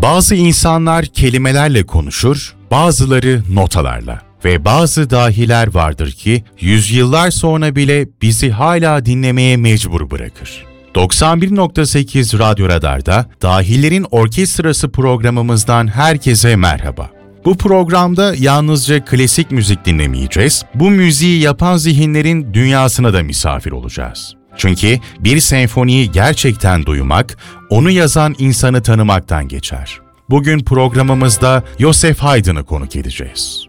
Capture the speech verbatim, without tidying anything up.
Bazı insanlar kelimelerle konuşur, bazıları notalarla. Ve bazı dahiler vardır ki yüzyıllar sonra bile bizi hala dinlemeye mecbur bırakır. doksan bir nokta sekiz Radyo Radar'da Dahilerin Orkestrası programımızdan herkese merhaba. Bu programda yalnızca klasik müzik dinlemeyeceğiz, bu müziği yapan zihinlerin dünyasına da misafir olacağız. Çünkü bir senfoniyi gerçekten duymak, onu yazan insanı tanımaktan geçer. Bugün programımızda Joseph Haydn'ı konuk edeceğiz.